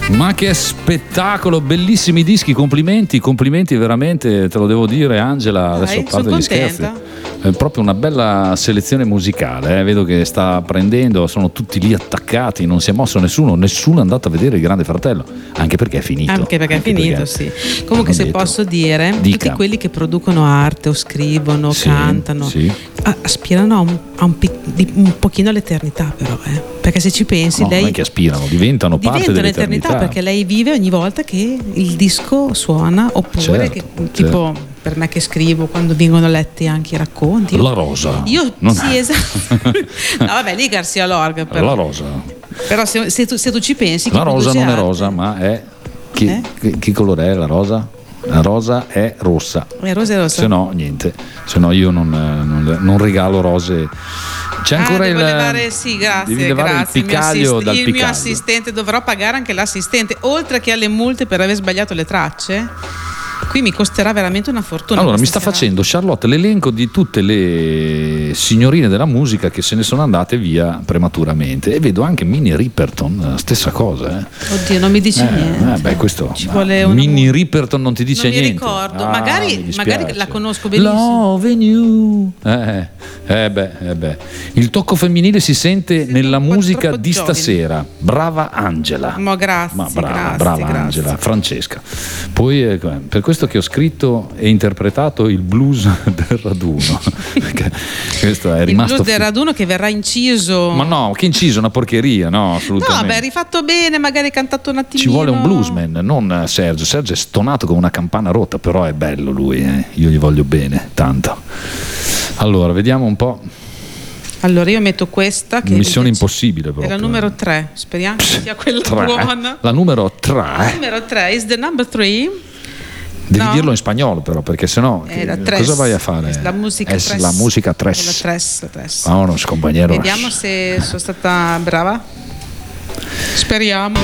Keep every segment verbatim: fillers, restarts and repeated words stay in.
Ma che spettacolo, bellissimi dischi, complimenti, complimenti veramente, te lo devo dire Angela, Dai, adesso a parte sono gli contenta. scherzi. È proprio una bella selezione musicale, eh. Vedo che sta prendendo, sono tutti lì attaccati, non si è mosso nessuno, nessuno è andato a vedere il Grande Fratello, anche perché è finito. Anche perché anche è finito, perché sì. Comunque, se detto. posso dire, Dica. tutti quelli che producono arte o scrivono, Sì, cantano, sì. a- aspirano a un, a un, pic- di- un pochino all'eternità, però, eh. Perché se ci pensi, No, lei non è che aspirano, diventano parte diventa dell'eternità. un'eternità, perché lei vive ogni volta che il disco suona, oppure Certo, che, certo. tipo per me che scrivo, quando vengono letti anche i racconti. La Rosa. Io Non sì, è- esatto. No, vabbè, lì Garcia Lorca, però. La Rosa. Però se, se tu, se tu ci pensi, chi La rosa produce non è arte- rosa, ma è. Chi, Eh? che, che colore è la rosa? La rosa è rossa. È rosa e rossa. Se no, niente. Se no, io non, non, non regalo rose. C'è ancora ah, il. devo levare, sì, grazie, devi levare grazie. il picaglio il mio, assist- dal il mio picaglio. assistente, dovrò pagare anche l'assistente, oltre che alle multe per aver sbagliato le tracce. Qui mi costerà veramente una fortuna. Allora, mi questa sta serata. facendo Charlotte l'elenco di tutte le signorine della musica che se ne sono andate via prematuramente. E vedo anche Minnie Riperton, stessa cosa. Eh. Oddio, non mi dice Eh, niente. eh, beh, questo, Ci vuole una Minnie mu- Riperton non ti dice non mi niente. ricordo, Ah, magari, mi dispiace. magari la conosco benissimo. Love in you. Eh, eh, beh, eh beh. Il tocco femminile si sente Siete nella un po' musica troppo di giovani. stasera. Brava Angela. Ma grazie, Ma brava, grazie, brava grazie. Angela, Francesca. Poi eh, per questo che ho scritto e interpretato il blues del raduno. Perché questo è Il rimasto blues del fi- raduno che verrà inciso. Ma no, che inciso, una porcheria, no, No, assolutamente. beh, rifatto bene, magari cantato un attimino. Ci vuole un bluesman, non Sergio. Sergio è stonato come una campana rotta, però è bello lui, eh. Io gli voglio bene, tanto. Allora, vediamo un po'. Allora io metto questa che Missione invece impossibile è proprio. la numero tre. Speriamo che sia quella Tre. buona. La numero tre. Numero tre is the number three. Devi No. dirlo in spagnolo però, perché sennò È che- la tres. cosa vai a fare? La musica Es tres. la musica È la tres. tres, la tres. Vámonos, compañeros. Vediamo se sono stata brava. Speriamo.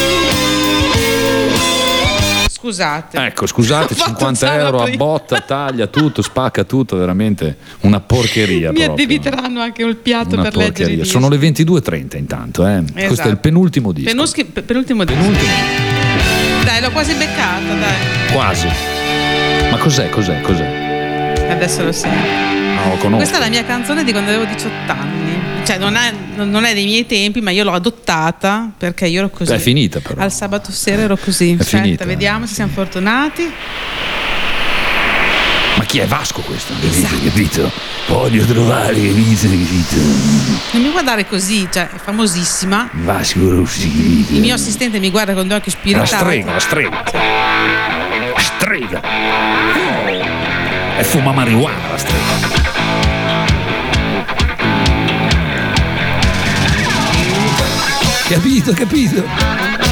Scusate. Ecco, scusate, Ho fatto cinquanta già la euro a prima. botta, taglia tutto, spacca tutto, veramente una porcheria. Mi proprio. addebiteranno anche il piatto Una per leggere i porcheria. dischi. Sono le ventidue e trenta intanto, eh. Questo è il Esatto. penultimo disco. Penuschi- pe- penultimo disco. Penultimo. Dai, l'ho quasi beccata, dai. Quasi. Ma cos'è, cos'è, cos'è? Adesso lo sai. Ah, lo conosco. Questa è la mia canzone di quando avevo diciotto anni. Cioè, non è, non è dei miei tempi, ma io l'ho adottata perché io ero così. È finita però. Al sabato sera ero così. È Aspetta, finita. vediamo se siamo fortunati. Ma chi è Vasco questo? Esatto. Capito? Voglio trovare, capito? capito? Non mi guardare così, cioè, è famosissima. Vasco Rossi. Il mio assistente mi guarda con gli occhi La spiritati. strega, la strega. La strega. E fuma marijuana la strega. Capito, capito.